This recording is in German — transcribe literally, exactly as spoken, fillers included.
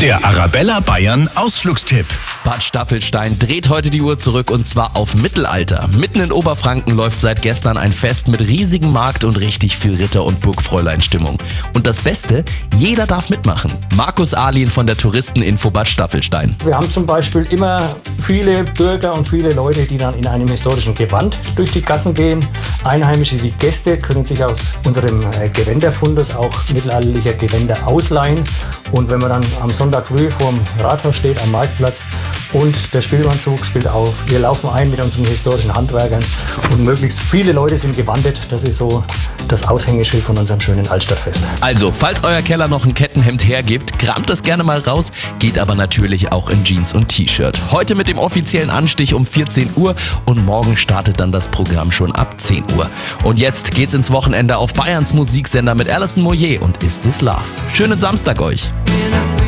Der Arabella Bayern Ausflugstipp. Bad Staffelstein dreht heute die Uhr zurück und zwar auf Mittelalter. Mitten in Oberfranken läuft seit gestern ein Fest mit riesigem Markt und richtig viel Ritter- und Burgfräulein-Stimmung. Und das Beste, jeder darf mitmachen. Markus Ahlin von der Touristeninfo Bad Staffelstein. Wir haben zum Beispiel immer viele Bürger und viele Leute, die dann in einem historischen Gewand durch die Gassen gehen. Einheimische wie Gäste können sich aus unserem Gewänderfundus auch mittelalterlicher Gewänder ausleihen. Und wenn man dann am Sonntag früh vorm Rathaus steht, am Marktplatz, und der Spielmannzug spielt auf, wir laufen ein mit unseren historischen Handwerkern und möglichst viele Leute sind gewandet. Das ist so das Aushängeschild von unserem schönen Altstadtfest. Also, falls euer Keller noch ein Kettenhemd hergibt, kramt das gerne mal raus, geht aber natürlich auch in Jeans und T-Shirt. Heute mit dem offiziellen Anstich um vierzehn Uhr und morgen startet dann das Programm schon ab zehn Uhr. Und jetzt geht's ins Wochenende auf Bayerns Musiksender mit Alison Moyet und Is This Love. Schönen Samstag euch! In a